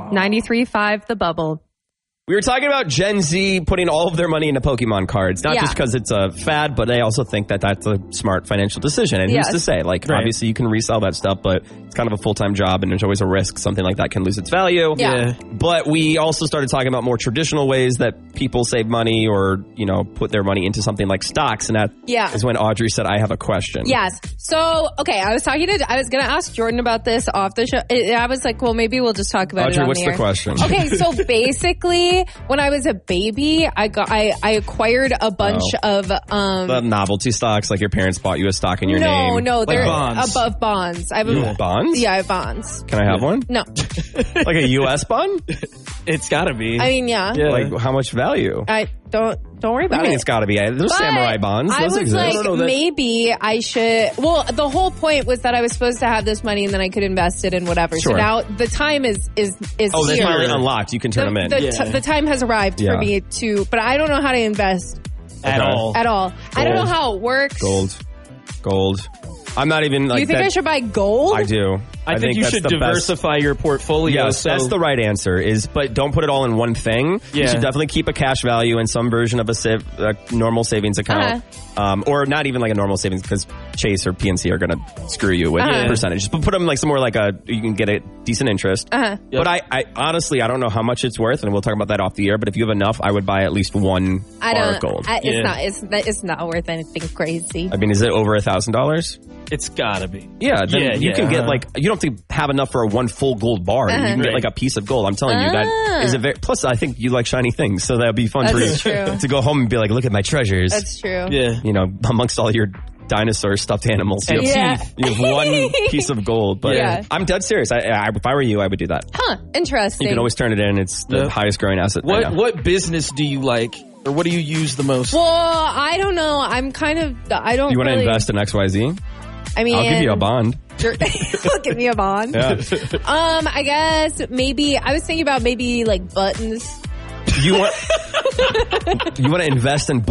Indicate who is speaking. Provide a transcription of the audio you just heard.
Speaker 1: 93.5 The Bubble.
Speaker 2: We were talking about Gen Z putting all of their money into Pokemon cards, not just because it's a fad, but they also think that that's a smart financial decision. And who's to say? Like, obviously you can resell that stuff, but it's kind of a full-time job and there's always a risk something like that can lose its value.
Speaker 1: Yeah.
Speaker 2: But we also started talking about more traditional ways that people save money or, you know, put their money into something like stocks. And that is when Audrey said, I have a question.
Speaker 1: Yes. So, okay, I was going to ask Jordan about this off the show. I was like, well, maybe we'll just talk about
Speaker 2: Audrey,
Speaker 1: it on
Speaker 2: what's the question?
Speaker 1: Okay, so basically, when I was a baby, I acquired a bunch of
Speaker 2: the novelty stocks, like your parents bought you a stock in your name.
Speaker 1: No,
Speaker 3: like
Speaker 1: they're
Speaker 3: bonds.
Speaker 1: above bonds. I have
Speaker 2: you have bonds?
Speaker 1: Yeah, I have bonds.
Speaker 2: Can I have one?
Speaker 1: No.
Speaker 2: Like a U.S. bond?
Speaker 3: It's gotta be.
Speaker 1: I mean, yeah.
Speaker 2: Like how much value?
Speaker 1: I don't worry about
Speaker 2: I mean,
Speaker 1: it.
Speaker 2: it's got to be. There's samurai bonds.
Speaker 1: I
Speaker 2: Those
Speaker 1: was
Speaker 2: exist.
Speaker 1: like, maybe I should. Well, the whole point was that I was supposed to have this money and then I could invest it in whatever.
Speaker 2: Sure.
Speaker 1: So now the time is
Speaker 2: they're
Speaker 1: here.
Speaker 2: finally unlocked. You can turn them in.
Speaker 1: The time has arrived for me to, but I don't know how to invest
Speaker 3: At all.
Speaker 1: I don't know how it works.
Speaker 2: Gold. I'm not even like.
Speaker 1: Do you think I should buy gold?
Speaker 2: I do.
Speaker 3: I think you should diversify your portfolio.
Speaker 2: Yes, that's the right answer. But don't put it all in one thing.
Speaker 3: Yeah.
Speaker 2: You should definitely keep a cash value in some version of a normal savings account, or not even like a normal savings because Chase or PNC are going to screw you with percentages. But put them like somewhere like you can get a decent interest. But I honestly I don't know how much it's worth, and we'll talk about that off the air. But if you have enough, I would buy at least one bar of gold.
Speaker 1: It's not worth anything crazy.
Speaker 2: I mean, is it over $1,000?
Speaker 3: It's gotta be.
Speaker 2: Yeah, then you can get like, you don't have to have enough for one full gold bar. You can get like a piece of gold. I'm telling you, that is a very, plus I think you like shiny things, so that would be fun for you to go home and be like, look at my treasures.
Speaker 1: That's true.
Speaker 3: Yeah.
Speaker 2: You know, amongst all your dinosaur stuffed animals. You have one piece of gold. But I'm dead serious. If I were you, I would do that.
Speaker 1: Interesting.
Speaker 2: You can always turn it in. It's the highest growing asset.
Speaker 3: What business do you like? Or what do you use the most?
Speaker 1: Well, I don't know. I'm kind of, I don't
Speaker 2: You want to
Speaker 1: really
Speaker 2: invest in XYZ?
Speaker 1: I mean,
Speaker 2: I'll give you a bond.
Speaker 1: Give me a bond.
Speaker 2: Yeah.
Speaker 1: I guess maybe I was thinking about maybe like buttons.
Speaker 2: You want to invest in